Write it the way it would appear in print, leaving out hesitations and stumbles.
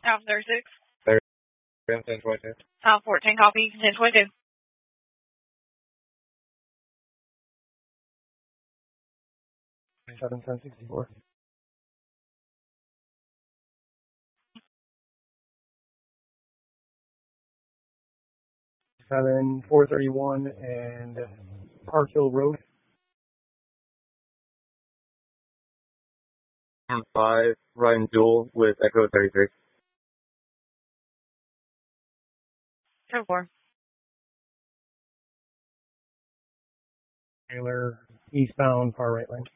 Alpha 36. 1022. Alpha 14, copy, 1022. Seven 1064. 431 and Park Hill Road. 5, Ryan Jewell with Echo 33. 4. Taylor, eastbound, far right lane.